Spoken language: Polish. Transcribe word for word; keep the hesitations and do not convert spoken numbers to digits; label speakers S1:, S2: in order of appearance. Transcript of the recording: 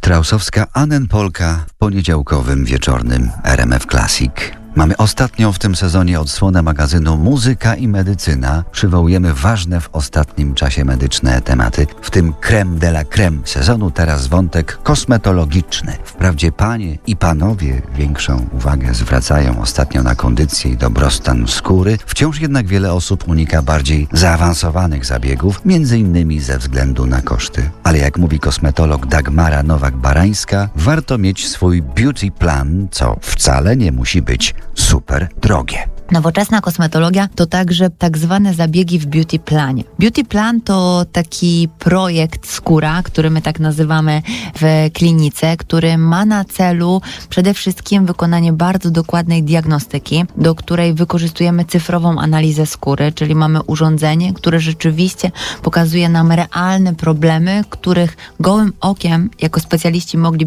S1: Straussowska Annenpolka w poniedziałkowym wieczornym R M F Classic. Mamy ostatnią w tym sezonie odsłonę magazynu Muzyka i Medycyna. Przywołujemy ważne w ostatnim czasie medyczne tematy, w tym crème de la crème sezonu teraz wątek kosmetologiczny. Wprawdzie panie i panowie większą uwagę zwracają ostatnio na kondycję i dobrostan skóry, wciąż jednak wiele osób unika bardziej zaawansowanych zabiegów, między innymi ze względu na koszty. Ale jak mówi kosmetolog Dagmara Nowak-Barańska, warto mieć swój beauty plan, co wcale nie musi być super drogie.
S2: Nowoczesna kosmetologia to także tak zwane zabiegi w beauty planie. Beauty plan to taki projekt skóra, który my tak nazywamy w klinice, który ma na celu przede wszystkim wykonanie bardzo dokładnej diagnostyki, do której wykorzystujemy cyfrową analizę skóry, czyli mamy urządzenie, które rzeczywiście pokazuje nam realne problemy, których gołym okiem jako specjaliści mogli